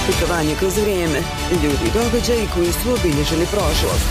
Putovanje kroz vrijeme, ljudi i događaji koji su obilježili prošlost.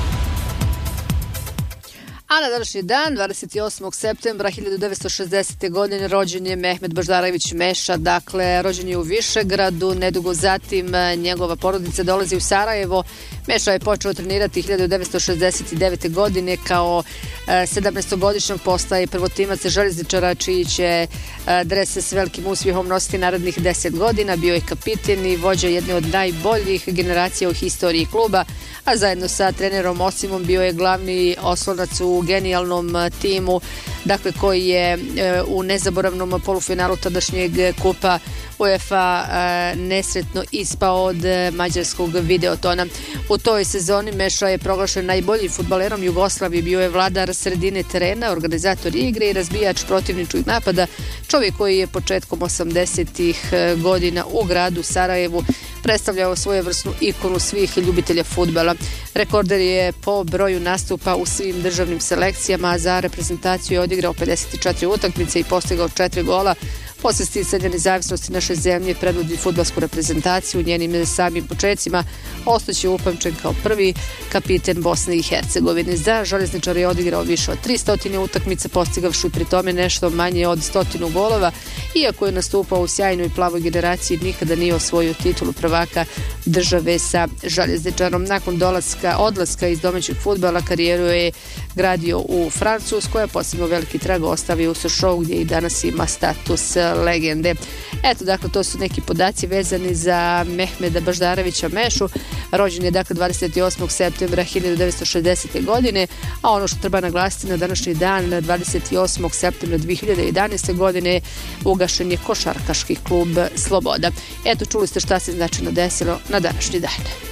A na današnji dan, 28. septembra 1960. godine, rođen je Mehmed Baždarević Meša, dakle, rođen je u Višegradu, nedugo zatim njegova porodica dolazi u Sarajevo. Meša je počeo trenirati 1969. godine, kao 17-godišnjak postaje prvotimac željezničara, čiji će drese s velikim uspjehom nositi narednih 10 godina. Bio je kapiten i vođa jedne od najboljih generacija u historiji kluba, a zajedno sa trenerom Osimom bio je glavni oslonac u genijalnom timu, dakle, koji je u nezaboravnom polufinalu tadašnjeg kupa UEFA nesretno ispao od mađarskog Videotona. U toj sezoni Meša je proglašen najboljim fudbalerom Jugoslavije, bio je vladar sredine terena, organizator igre i razbijač protivničkih napada, čovjek koji je početkom 80-ih godina u gradu Sarajevu predstavljao svojevrsnu ikonu svih ljubitelja fudbala. Rekorder je po broju nastupa u svim državnim selekcijama, a za reprezentaciju je odigrao 54 utakmice i postigao 4 gola. Posle sticanja nezavisnosti naše zemlje predvodi fudbalsku reprezentaciju u njenim samim početcima, ostaće upamćen kao prvi kapiten Bosne i Hercegovine. Za željezničar je odigrao više od 300 utakmica, postigavši pri tome nešto manje od 100 golova. Iako je nastupao u sjajnoj plavoj generaciji, nikada nije osvojio titulu prvaka države sa željezničarom. Nakon odlaska iz domaćeg fudbala, karijeru je gradio u Francuskoj, a posebno veliki trag ostavio u Sochaux, gdje i danas ima status legende. Eto, dakle, to su neki podaci vezani za Mehmeda Baždarevića Mešu. Rođen je, dakle, 28. septembra 1960. godine, a ono što treba naglasiti, na današnji dan, 28. septembra 2011. godine, ugašen je košarkaški klub Sloboda. Eto, čuli ste šta se značajno desilo na današnji dan.